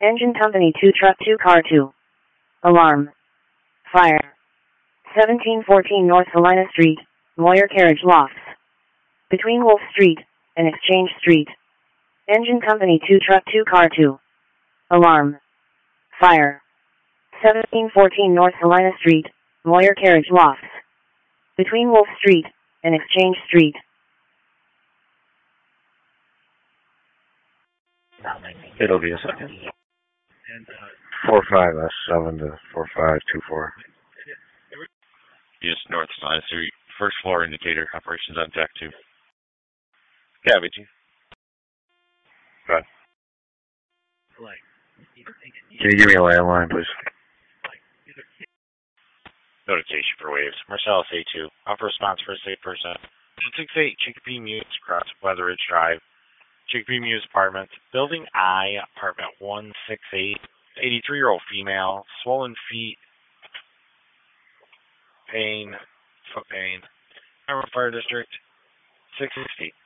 Engine Company 2 Truck 2 Car 2. Alarm. Fire. 1714 North Helena Street, Moyer Carriage Lofts. Between Wolf Street and Exchange Street. Engine Company 2 Truck 2 Car 2. Alarm. Fire. 1714 North Helena Street, Moyer Carriage Lofts. Between Wolf Street and Exchange Street. It'll be a second. 45S7 to 4524. Just North Helena Street, first floor indicator, operations on deck 2. Copy, Chief. Go ahead. Can you give me a landline, please? Notification for waves. Marcellus A2. Offer response for a safe person. 168 Chicopee Muse, across Weather Ridge Drive. Chicopee Muse Apartment. Building I, Apartment 168. 83-year-old female. Swollen feet. Pain. Foot pain. Fire District. 660.